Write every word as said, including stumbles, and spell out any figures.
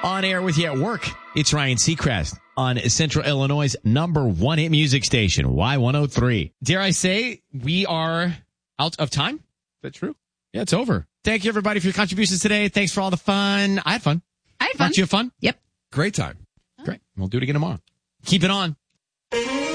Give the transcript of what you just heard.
On air with you at work. It's Ryan Seacrest on Central Illinois' number one hit music station, Y one oh three. Dare I say we are out of time? Is that true? Yeah, it's over. Thank you, everybody, for your contributions today. Thanks for all the fun. I had fun. I had fun. Did you have fun? Yep. Great time. Great. We'll do it again tomorrow. Keep it on.